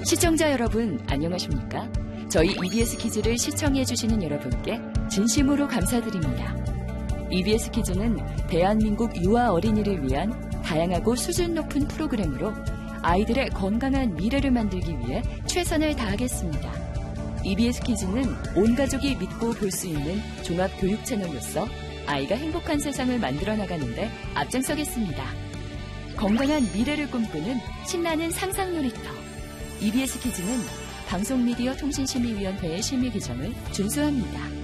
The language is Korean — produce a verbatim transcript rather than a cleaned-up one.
시청자 여러분, 안녕하십니까? 저희 이비에스 키즈를 시청해주시는 여러분께 진심으로 감사드립니다. 이비에스 키즈는 대한민국 유아 어린이를 위한 다양하고 수준 높은 프로그램으로 아이들의 건강한 미래를 만들기 위해 최선을 다하겠습니다. 이비에스 키즈는 온 가족이 믿고 볼 수 있는 종합 교육 채널로서 아이가 행복한 세상을 만들어 나가는데 앞장서겠습니다. 건강한 미래를 꿈꾸는 신나는 상상 놀이터. 이비에스 키즈는 방송미디어 통신심의위원회의 심의 규정을 준수합니다.